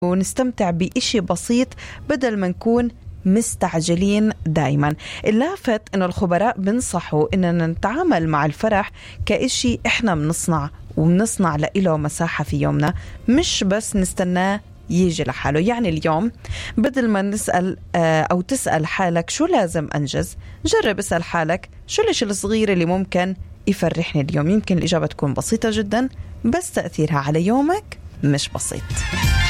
ونستمتع بإشي بسيط بدل ما نكون مستعجلين دايما. اللافت إنه الخبراء بنصحوا إننا نتعامل مع الفرح كإشي إحنا بنصنع لإله مساحة في يومنا، مش بس نستناه يجي لحاله. يعني اليوم بدل ما نسأل أو تسأل حالك شو لازم أنجز، جرب اسأل حالك شو الشيء الصغير اللي ممكن يفرحني اليوم. يمكن الإجابة تكون بسيطة جدا بس تأثيرها على يومك مش بسيط.